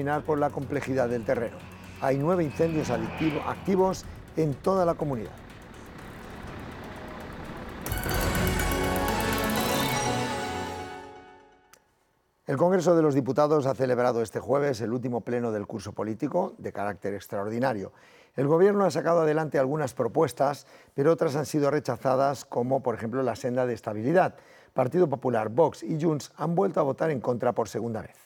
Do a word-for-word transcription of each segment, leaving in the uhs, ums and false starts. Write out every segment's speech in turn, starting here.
examinar por la complejidad del terreno. Hay nueve incendios adictivo, activos en toda la comunidad. El Congreso de los Diputados ha celebrado este jueves el último pleno del curso político de carácter extraordinario. El Gobierno ha sacado adelante algunas propuestas, pero otras han sido rechazadas, como por ejemplo la senda de estabilidad. Partido Popular, Vox y Junts han vuelto a votar en contra por segunda vez.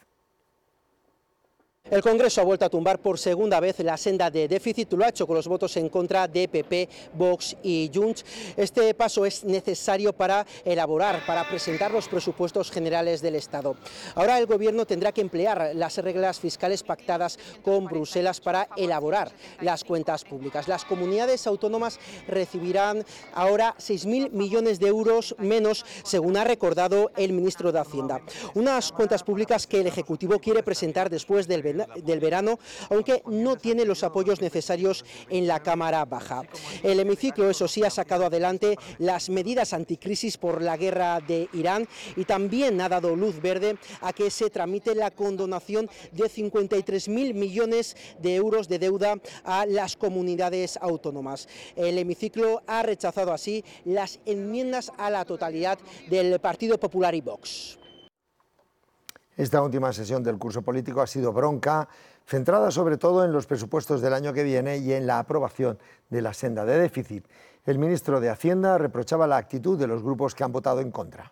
El Congreso ha vuelto a tumbar por segunda vez la senda de déficit, lo ha hecho con los votos en contra de P P, Vox y Junts. Este paso es necesario para elaborar, para presentar los presupuestos generales del Estado. Ahora el Gobierno tendrá que emplear las reglas fiscales pactadas con Bruselas para elaborar las cuentas públicas. Las comunidades autónomas recibirán ahora seis mil millones de euros menos, según ha recordado el ministro de Hacienda. Unas cuentas públicas que el Ejecutivo quiere presentar después del del verano, aunque no tiene los apoyos necesarios en la Cámara Baja. El hemiciclo, eso sí, ha sacado adelante las medidas anticrisis por la guerra de Irán y también ha dado luz verde a que se tramite la condonación de cincuenta y tres mil millones de euros de deuda a las comunidades autónomas. El hemiciclo ha rechazado así las enmiendas a la totalidad del Partido Popular y Vox. Esta última sesión del curso político ha sido bronca, centrada sobre todo en los presupuestos del año que viene y en la aprobación de la senda de déficit. El ministro de Hacienda reprochaba la actitud de los grupos que han votado en contra.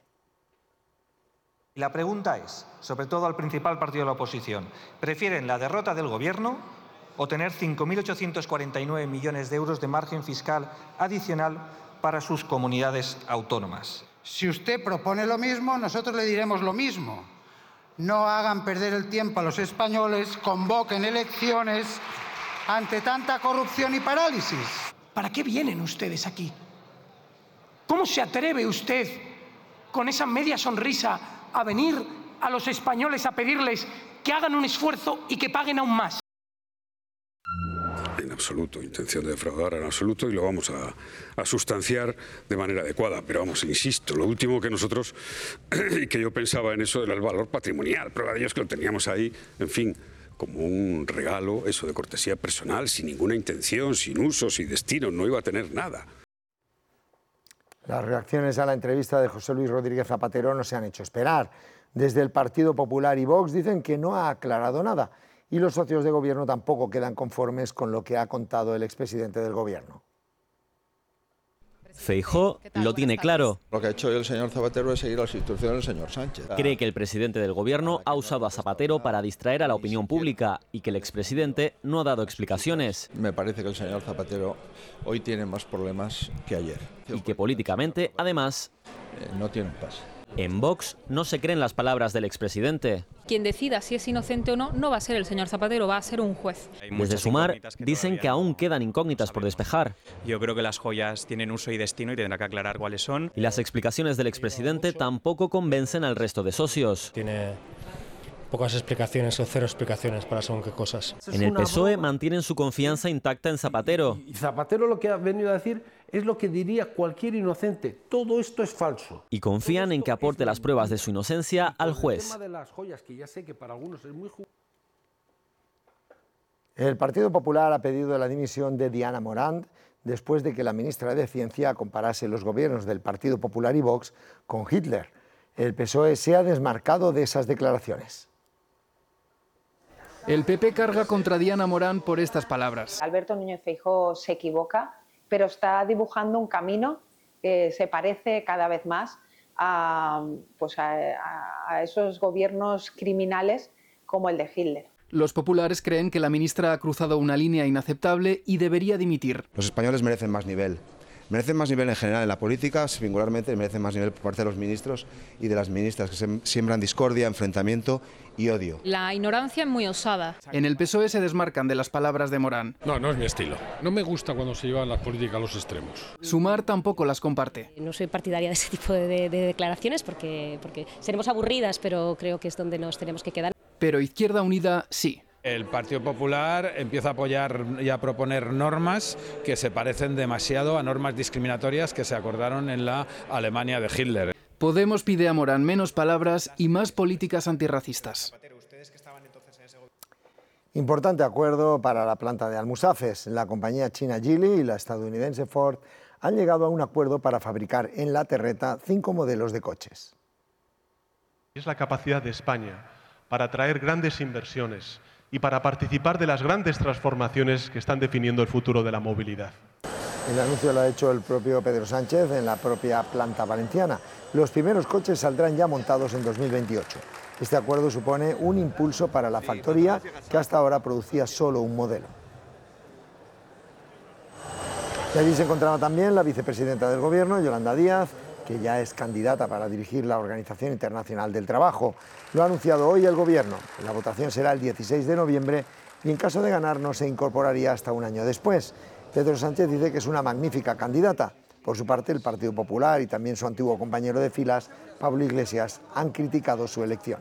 La pregunta es, sobre todo al principal partido de la oposición, ¿prefieren la derrota del Gobierno o tener cinco mil ochocientos cuarenta y nueve millones de euros de margen fiscal adicional para sus comunidades autónomas? Si usted propone lo mismo, nosotros le diremos lo mismo. No hagan perder el tiempo a los españoles, convoquen elecciones ante tanta corrupción y parálisis. ¿Para qué vienen ustedes aquí? ¿Cómo se atreve usted, con esa media sonrisa, a venir a los españoles a pedirles que hagan un esfuerzo y que paguen aún más? En absoluto, intención de defraudar en absoluto, y lo vamos a, a sustanciar de manera adecuada. Pero vamos, insisto, lo último que nosotros, y que yo pensaba en eso, era el valor patrimonial. Prueba de ello es que lo teníamos ahí, en fin, como un regalo, eso de cortesía personal, sin ninguna intención, sin uso, sin destino, no iba a tener nada. Las reacciones a la entrevista de José Luis Rodríguez Zapatero no se han hecho esperar. Desde el Partido Popular y Vox dicen que no ha aclarado nada. Y los socios de gobierno tampoco quedan conformes con lo que ha contado el expresidente del gobierno. Feijóo lo tiene claro. Lo que ha hecho el señor Zapatero es seguir las instrucciones del señor Sánchez. Cree que el presidente del gobierno ha usado a Zapatero para distraer a la opinión pública y que el expresidente no ha dado explicaciones. Me parece que el señor Zapatero hoy tiene más problemas que ayer. Y que políticamente, además, eh, no tiene paz. En Vox no se creen las palabras del expresidente. Quien decida si es inocente o no, no va a ser el señor Zapatero, va a ser un juez. Desde Sumar dicen que aún quedan incógnitas por despejar. Yo creo que las joyas tienen uso y destino y tendrá que aclarar cuáles son. Y las explicaciones del expresidente tampoco convencen al resto de socios. Tiene pocas explicaciones o cero explicaciones para según qué cosas. En el P S O E mantienen su confianza intacta en Zapatero. Y Zapatero lo que ha venido a decir es lo que diría cualquier inocente. Todo esto es falso. Y confían en que aporte las pruebas de su inocencia al juez. El Partido Popular ha pedido la dimisión de Diana Morant después de que la ministra de Ciencia comparase los gobiernos del Partido Popular y Vox con Hitler. El P S O E se ha desmarcado de esas declaraciones. El P P carga contra Diana Morant por estas palabras. Alberto Núñez Feijóo se equivoca, pero está dibujando un camino que se parece cada vez más a, pues a, a esos gobiernos criminales como el de Hitler. Los populares creen que la ministra ha cruzado una línea inaceptable y debería dimitir. Los españoles merecen más nivel. Merecen más nivel en general en la política, singularmente merecen más nivel por parte de los ministros y de las ministras, que se siembran discordia, enfrentamiento y odio. La ignorancia es muy osada. En el P S O E se desmarcan de las palabras de Morant. No, no es mi estilo. No me gusta cuando se llevan las políticas a los extremos. Sumar tampoco las comparte. No soy partidaria de ese tipo de, de, de declaraciones porque, porque seremos aburridas, pero creo que es donde nos tenemos que quedar. Pero Izquierda Unida sí. El Partido Popular empieza a apoyar y a proponer normas que se parecen demasiado a normas discriminatorias que se acordaron en la Alemania de Hitler. Podemos pide a Morant menos palabras y más políticas antirracistas. Importante acuerdo para la planta de Almusafes. La compañía china Geely y la estadounidense Ford han llegado a un acuerdo para fabricar en La Terreta cinco modelos de coches. Es la capacidad de España para atraer grandes inversiones y para participar de las grandes transformaciones que están definiendo el futuro de la movilidad. El anuncio lo ha hecho el propio Pedro Sánchez en la propia planta valenciana. Los primeros coches saldrán ya montados en dos mil veintiocho. Este acuerdo supone un impulso para la factoría que hasta ahora producía solo un modelo. Y allí se encontraba también la vicepresidenta del Gobierno, Yolanda Díaz, que ya es candidata para dirigir la Organización Internacional del Trabajo. Lo ha anunciado hoy el Gobierno. La votación será el dieciséis de noviembre y en caso de ganar no se incorporaría hasta un año después. Pedro Sánchez dice que es una magnífica candidata. Por su parte, el Partido Popular y también su antiguo compañero de filas, Pablo Iglesias, han criticado su elección.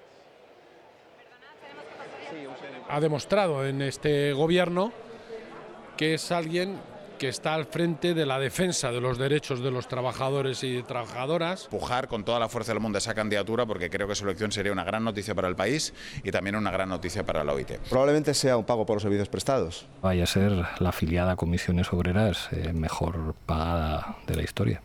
Ha demostrado en este gobierno que es alguien que está al frente de la defensa de los derechos de los trabajadores y trabajadoras. Empujar con toda la fuerza del mundo esa candidatura porque creo que su elección sería una gran noticia para el país y también una gran noticia para la O I T. Probablemente sea un pago por los servicios prestados. Vaya a ser la afiliada a Comisiones Obreras eh, mejor pagada de la historia.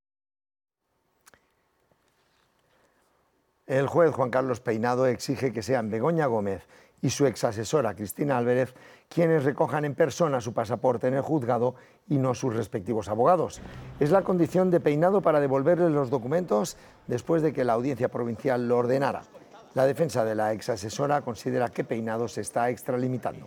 El juez Juan Carlos Peinado exige que sean Begoña Gómez y su exasesora Cristina Álvarez quienes recojan en persona su pasaporte en el juzgado y no sus respectivos abogados. Es la condición de Peinado para devolverle los documentos después de que la Audiencia Provincial lo ordenara. La defensa de la exasesora considera que Peinado se está extralimitando.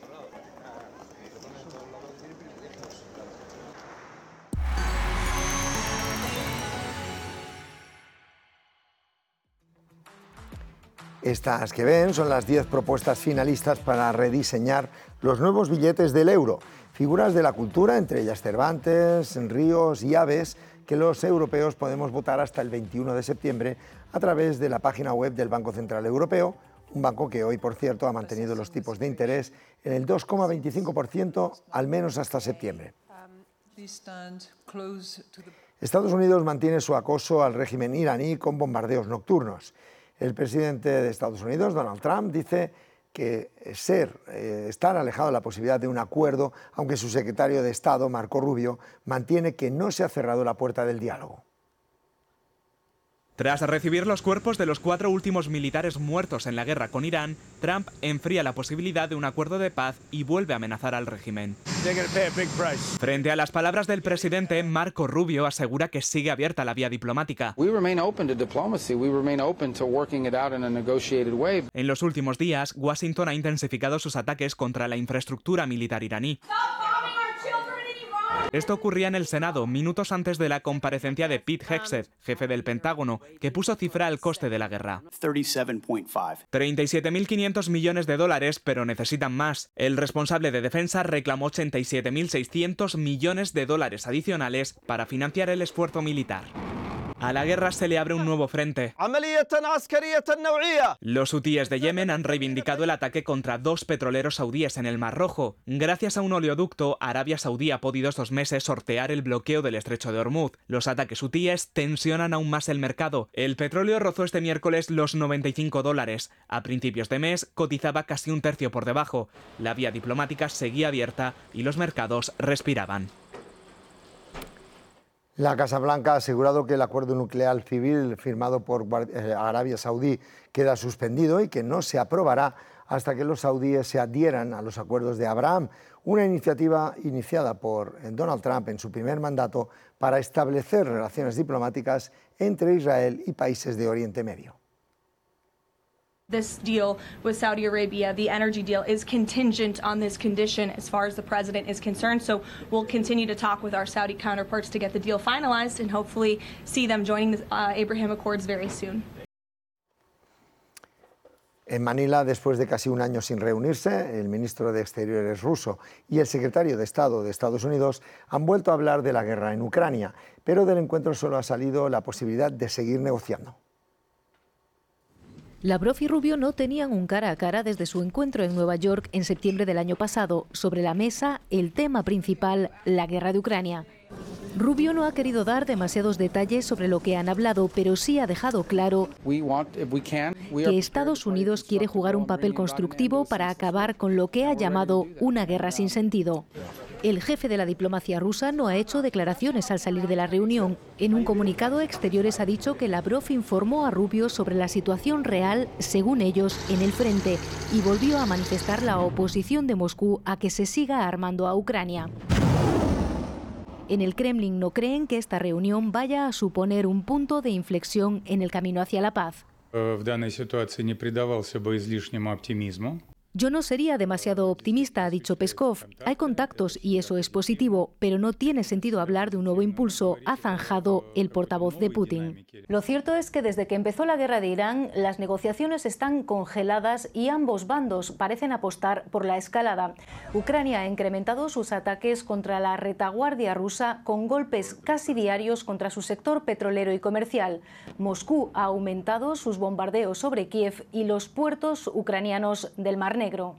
Estas que ven son las diez propuestas finalistas para rediseñar los nuevos billetes del euro. Figuras de la cultura, entre ellas Cervantes, Ríos y Aves, que los europeos podemos votar hasta el veintiuno de septiembre a través de la página web del Banco Central Europeo, un banco que hoy, por cierto, ha mantenido los tipos de interés en el dos coma veinticinco por ciento al menos hasta septiembre. Estados Unidos mantiene su acoso al régimen iraní con bombardeos nocturnos. El presidente de Estados Unidos, Donald Trump, dice que ser, eh, estar alejado de la posibilidad de un acuerdo, aunque su secretario de Estado, Marco Rubio, mantiene que no se ha cerrado la puerta del diálogo. Tras recibir los cuerpos de los cuatro últimos militares muertos en la guerra con Irán, Trump enfría la posibilidad de un acuerdo de paz y vuelve a amenazar al régimen. Frente a las palabras del presidente, Marco Rubio asegura que sigue abierta la vía diplomática. En los últimos días, Washington ha intensificado sus ataques contra la infraestructura militar iraní. Esto ocurría en el Senado, minutos antes de la comparecencia de Pete Hegseth, jefe del Pentágono, que puso cifra al coste de la guerra. treinta y siete mil quinientos millones de dólares, pero necesitan más. El responsable de defensa reclamó ochenta y siete mil seiscientos millones de dólares adicionales para financiar el esfuerzo militar. A la guerra se le abre un nuevo frente. Los hutíes de Yemen han reivindicado el ataque contra dos petroleros saudíes en el Mar Rojo. Gracias a un oleoducto, Arabia Saudí ha podido estos meses sortear el bloqueo del estrecho de Hormuz. Los ataques hutíes tensionan aún más el mercado. El petróleo rozó este miércoles los noventa y cinco dólares. A principios de mes cotizaba casi un tercio por debajo. La vía diplomática seguía abierta y los mercados respiraban. La Casa Blanca ha asegurado que el acuerdo nuclear civil firmado por Arabia Saudí queda suspendido y que no se aprobará hasta que los saudíes se adhieran a los acuerdos de Abraham, una iniciativa iniciada por Donald Trump en su primer mandato para establecer relaciones diplomáticas entre Israel y países de Oriente Medio. This deal with Saudi Arabia, the energy deal, is contingent on this condition as far as the president is concerned. So we'll continue to talk with our Saudi counterparts to get the deal finalized and hopefully see them joining the uh, Abraham Accords very soon. En Manila, después de casi un año sin reunirse, el ministro de Exteriores ruso y el secretario de Estado de Estados Unidos han vuelto a hablar de la guerra en Ucrania, pero del encuentro solo ha salido la posibilidad de seguir negociando. Lavrov y Rubio no tenían un cara a cara desde su encuentro en Nueva York en septiembre del año pasado. Sobre la mesa, el tema principal, la guerra de Ucrania. Rubio no ha querido dar demasiados detalles sobre lo que han hablado, pero sí ha dejado claro que Estados Unidos quiere jugar un papel constructivo para acabar con lo que ha llamado una guerra sin sentido. El jefe de la diplomacia rusa no ha hecho declaraciones al salir de la reunión. En un comunicado, Exteriores ha dicho que Lavrov informó a Rubio sobre la situación real, según ellos, en el frente, y volvió a manifestar la oposición de Moscú a que se siga armando a Ucrania. En el Kremlin no creen que esta reunión vaya a suponer un punto de inflexión en el camino hacia la paz. Yo no sería demasiado optimista, ha dicho Peskov. Hay contactos y eso es positivo, pero no tiene sentido hablar de un nuevo impulso, ha zanjado el portavoz de Putin. Lo cierto es que desde que empezó la guerra de Irán, las negociaciones están congeladas y ambos bandos parecen apostar por la escalada. Ucrania ha incrementado sus ataques contra la retaguardia rusa con golpes casi diarios contra su sector petrolero y comercial. Moscú ha aumentado sus bombardeos sobre Kiev y los puertos ucranianos del Mar Negro. Negro.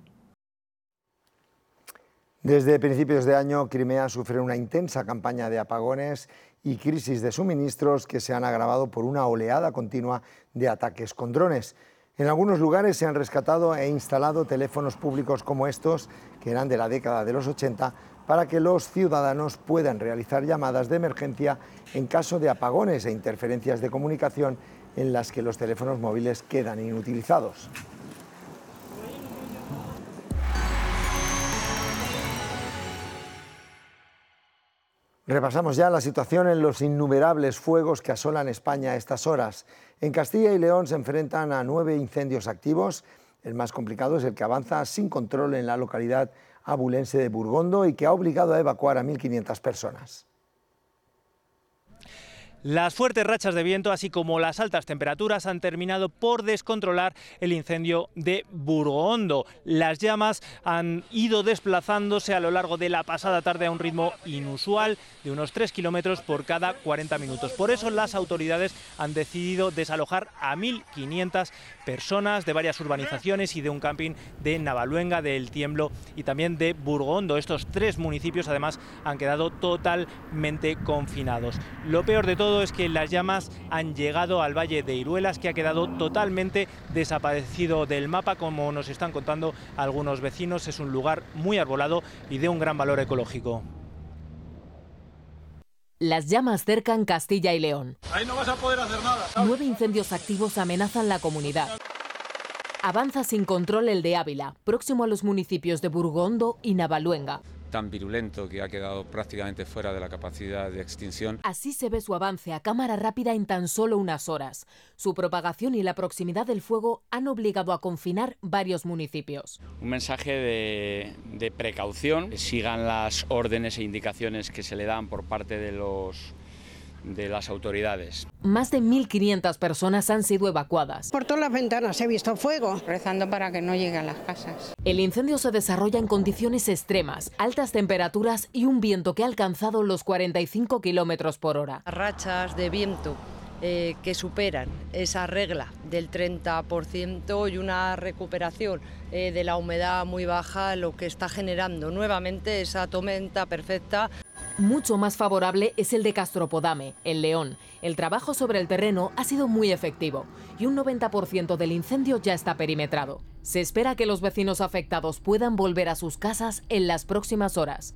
Desde principios de año, Crimea sufre una intensa campaña de apagones y crisis de suministros que se han agravado por una oleada continua de ataques con drones. En algunos lugares se han rescatado e instalado teléfonos públicos como estos, que eran de la década de los ochenta, para que los ciudadanos puedan realizar llamadas de emergencia en caso de apagones e interferencias de comunicación en las que los teléfonos móviles quedan inutilizados. Repasamos ya la situación en los innumerables fuegos que asolan España a estas horas. En Castilla y León se enfrentan a nueve incendios activos. El más complicado es el que avanza sin control en la localidad abulense de Burgondo y que ha obligado a evacuar a mil quinientas personas. Las fuertes rachas de viento, así como las altas temperaturas, han terminado por descontrolar el incendio de Burgondo. Las llamas han ido desplazándose a lo largo de la pasada tarde a un ritmo inusual de unos tres kilómetros por cada cuarenta minutos. Por eso las autoridades han decidido desalojar a mil quinientas personas de varias urbanizaciones y de un camping de Navaluenga, de El Tiemblo y también de Burgondo. Estos tres municipios además han quedado totalmente confinados. Lo peor de todo es que las llamas han llegado al Valle de Iruelas, que ha quedado totalmente desaparecido del mapa, como nos están contando algunos vecinos. Es un lugar muy arbolado y de un gran valor ecológico. Las llamas cercan Castilla y León. Ahí no vas a poder hacer nada. Nueve incendios activos amenazan la comunidad. Avanza sin control el de Ávila, próximo a los municipios de Burgondo y Navaluenga. Tan virulento que ha quedado prácticamente fuera de la capacidad de extinción. Así se ve su avance a cámara rápida en tan solo unas horas. Su propagación y la proximidad del fuego han obligado a confinar varios municipios. Un mensaje de, de precaución, que sigan las órdenes e indicaciones que se le dan por parte de los de las autoridades. Más de mil quinientas personas han sido evacuadas. Por todas las ventanas he visto fuego. Rezando para que no lleguen a las casas. El incendio se desarrolla en condiciones extremas, altas temperaturas y un viento que ha alcanzado los cuarenta y cinco kilómetros por hora. Rachas de viento eh, que superan esa regla del treinta por ciento y una recuperación eh, de la humedad muy baja, lo que está generando nuevamente esa tormenta perfecta. Mucho más favorable es el de Castropodame, en León. El trabajo sobre el terreno ha sido muy efectivo y un noventa por ciento del incendio ya está perimetrado. Se espera que los vecinos afectados puedan volver a sus casas en las próximas horas.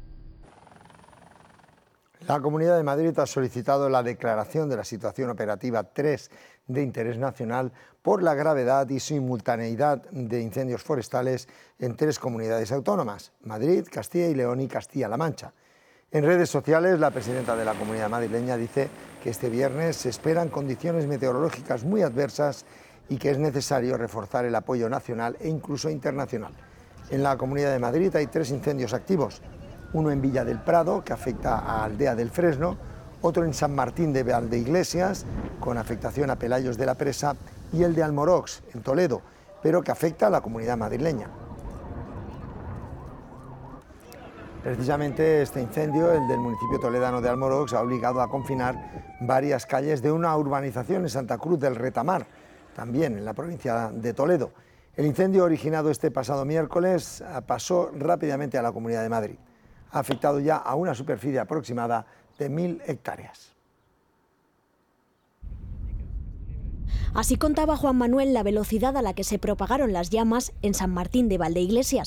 La Comunidad de Madrid ha solicitado la declaración de la situación operativa tres de interés nacional por la gravedad y simultaneidad de incendios forestales en tres comunidades autónomas: Madrid, Castilla y León y Castilla-La Mancha. En redes sociales, la presidenta de la Comunidad madrileña dice que este viernes se esperan condiciones meteorológicas muy adversas y que es necesario reforzar el apoyo nacional e incluso internacional. En la Comunidad de Madrid hay tres incendios activos: uno en Villa del Prado, que afecta a Aldea del Fresno, otro en San Martín de Valdeiglesias, con afectación a Pelayos de la Presa, y el de Almorox, en Toledo, pero que afecta a la Comunidad madrileña. Precisamente este incendio, el del municipio toledano de Almorox, ha obligado a confinar varias calles de una urbanización en Santa Cruz del Retamar, también en la provincia de Toledo. El incendio, originado este pasado miércoles, pasó rápidamente a la Comunidad de Madrid. Ha afectado ya a una superficie aproximada de mil hectáreas. Así contaba Juan Manuel la velocidad a la que se propagaron las llamas en San Martín de Valdeiglesias.